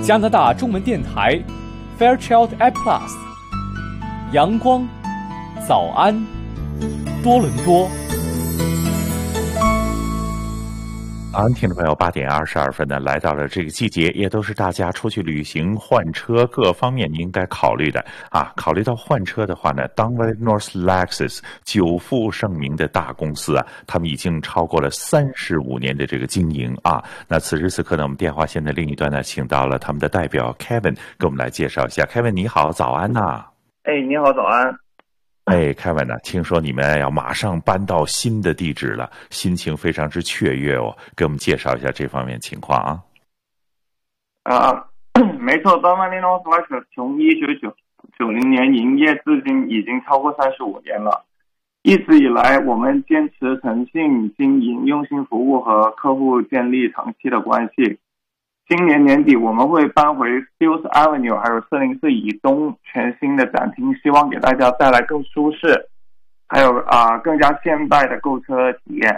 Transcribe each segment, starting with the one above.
加拿大中文电台 Fairchild App Plus， 阳光早安多伦多。 听众朋友，8点22分呢，来到了这个季节，也都是大家出去旅行、换车各方面你应该考虑的啊。考虑到换车的话呢 ，Dunwoody North Lexus 久负盛名的大公司啊，他们已经超过了35年的这个经营啊。那此时此刻呢，我们电话线的另一端呢，请到了他们的代表 Kevin， 给我们来介绍一下。Kevin 你好，早安呐！ 你好，早安。 Kevin 呢，听说你们要马上搬到新的地址了，心情非常之雀跃哦，给我们介绍一下这方面情况啊。 没错 Dunwoody North Lexus 从1990年营业至今已经超过35年了。一直以来，我们坚持诚信经营，用心服务和客户建立长期的关系。今年年底我们会搬回 Steeles Avenue 还有404以东全新的展厅，希望给大家带来更舒适还有更加现代的购车体验。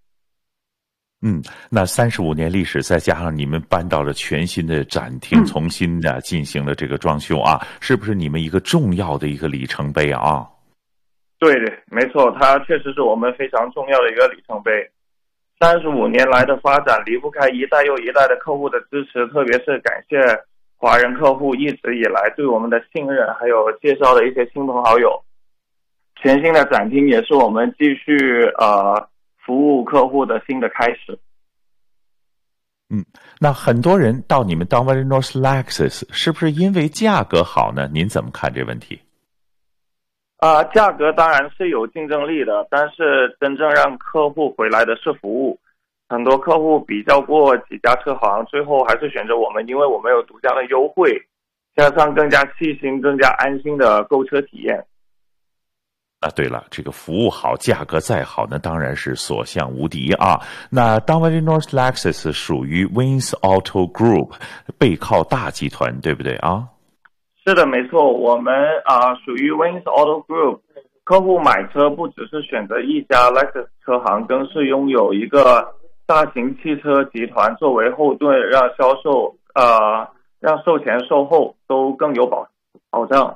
那35年历史，再加上你们搬到了全新的展厅，重新的进行了这个装修啊，是不是你们一个重要的一个里程碑啊？ 对的，没错，它确实是我们非常重要的一个里程碑。35年来的发展离不开一代又一代的客户的支持，特别是感谢华人客户一直以来对我们的信任，还有介绍的一些亲朋好友。全新的展厅也是我们继续服务客户的新的开始。 那很多人到你们 Dunwoody North Lexus 是不是因为价格好呢？您怎么看这问题？ 价格当然是有竞争力的，但是真正让客户回来的是服务。很多客户比较过几家车行，最后还是选择我们，因为我们有独家的优惠，加上更加细心、更加安心的购车体验。 对了，这个服务好，价格再好呢，当然是所向无敌啊。那 Dunwoody North Lexus 属于 Wins Auto Group， 背靠大集团，对不对啊？ 是的，没错，我们属于 Wins Auto Group， 客户买车不只是选择一家 Lexus 车行，更是拥有一个大型汽车集团作为后盾，让售前售后都更有保障。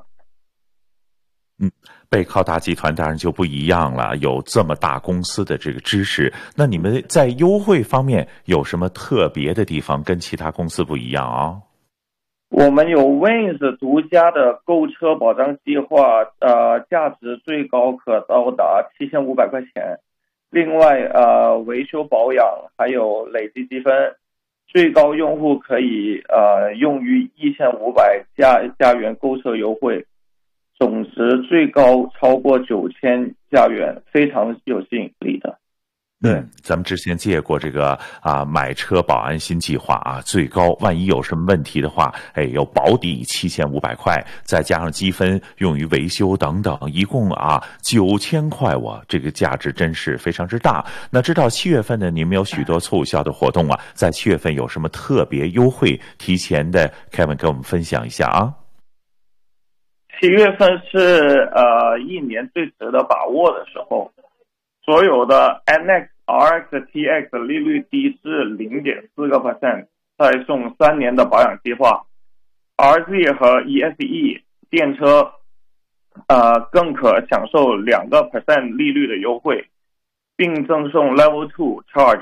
背靠大集团当然就不一样了，有这么大公司的这个支持。那你们在优惠方面有什么特别的地方跟其他公司不一样啊？ 我们有 Wins 独家的购车保障计划，价值最高可到达7500块钱。另外维修保养还有累积积分，最高用户可以用于1500加元购车优惠，总值最高超过9000加元，非常有吸引力的。对， 咱们之前借过这个买车保安新计划啊，最高万一有什么问题的话，有保底7500块，再加上积分用于维修等等，一共9000块，这个价值真是非常之大。那知道7月份呢，你们有许多促销的活动啊，在7月份有什么特别优惠？提前的 Kevin 跟我们分享一下啊。 7月份是一年最值得把握的时候，所有的 NX、RX、TX 利率低至 0.4%， 再送3年的保养计划。RZ 和 ESE 电车更可享受2% 利率的优惠，并赠送 Level 2 Charge。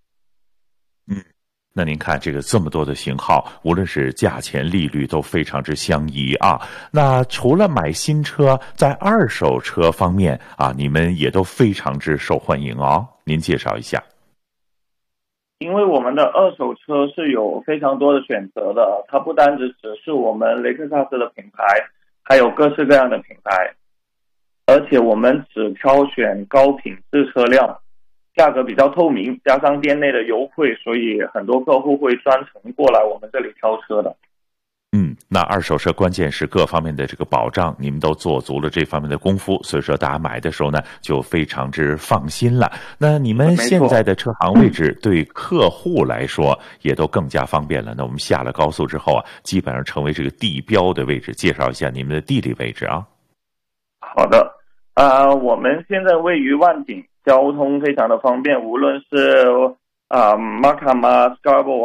那您看这个这么多的型号，无论是价钱利率都非常之相宜啊。那除了买新车，在二手车方面你们也都非常之受欢迎哦。您介绍一下。 因为我们的二手车是有非常多的选择的，它不单只是我们雷克萨斯的品牌，还有各式各样的品牌，而且我们只挑选高品质车辆，价格比较透明，加上店内的优惠，所以很多客户会专程过来我们这里挑车的。 那二手车关键是各方面的这个保障，你们都做足了这方面的功夫，所以说大家买的时候呢就非常之放心了。那你们现在的车行位置对客户来说也都更加方便了。那我们下了高速之后基本上成为这个地标的位置，介绍一下你们的地理位置啊。 好的，我们现在位于万景，交通非常的方便，无论是Markham、Scarborough